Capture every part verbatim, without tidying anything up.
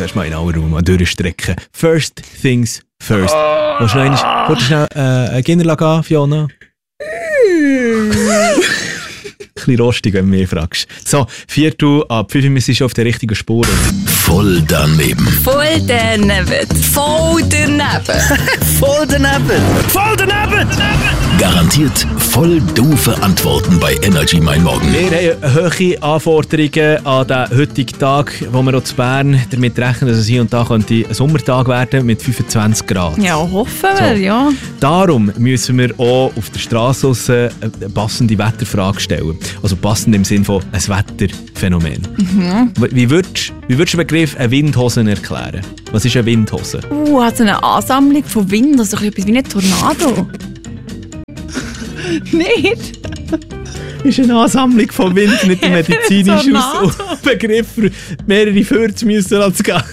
zuerst mal in aller Ruhe mal durchstrecken. First things first. Oh. Willst du noch einmal, willst du schnell äh, einen Ginner gehen, Fiona? Ein bisschen rostig, wenn du mich fragst. So, Viertel ab fünf, wir sind schon auf der richtigen Spur. Voll daneben. Voll daneben. Voll daneben. Voll daneben. Voll daneben! Garantiert voll doofe Antworten bei Energy Mein Morgen. Wir haben hohe Anforderungen an den heutigen Tag, wo wir auch zu Bern damit rechnen, dass es hier und da könnte ein Sommertag werden mit fünfundzwanzig Grad. Ja, hoffen wir, So. ja. Darum müssen wir auch auf der Straße eine passende Wetterfrage stellen. Also passend im Sinne von ein Wetterphänomen. Mhm. Wie würdest wie würdest du den Begriff eine Windhose erklären? Was ist eine Windhose? Uh, hat so eine Ansammlung von Wind, also etwas wie ein Tornado. Nicht? Ist eine Ansammlung von Wind, nicht ein medizinischer Tornado. Begriff für mehrere Fürze müssen als gehen.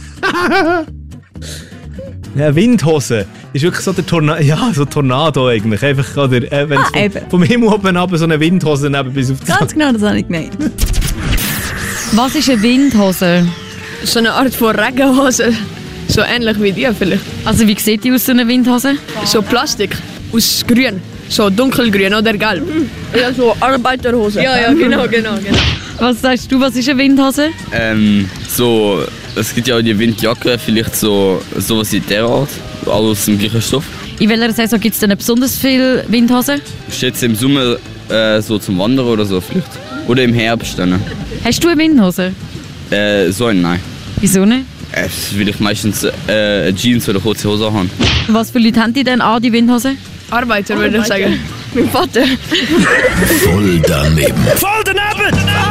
Ja, Windhose ist wirklich so der Tornado, ja, so Tornado eigentlich. Einfach, oder, äh, wenn Ah, vom, eben. vom Himmel oben runter so eine Windhose neben bis auf die Ganz genau, das habe ich gemeint. Was ist eine Windhose? So eine Art von Regenhose. So ähnlich wie die vielleicht. Also wie sieht die aus, so eine Windhose? So Plastik. Aus grün. So dunkelgrün oder gelb. Ja, so Arbeiterhose. Ja, ja, genau, genau, genau. Was sagst du, was ist eine Windhose? Ähm, so, es gibt ja auch die Windjacke, vielleicht so sowas in der Art, alles aus dem gleichen Stoff. In welcher Saison gibt es denn besonders viele Windhosen? Steht es im Sommer äh, so zum Wandern oder so vielleicht? Oder im Herbst dann? Hast du eine Windhose? Äh, so ein Nein. Wieso nicht? Äh, will ich meistens äh, Jeans oder kurze Hose haben. Was für Leute haben die denn an, die Windhose? Arbeiter würde ich sagen. Mein Vater. Voll daneben. Voll daneben!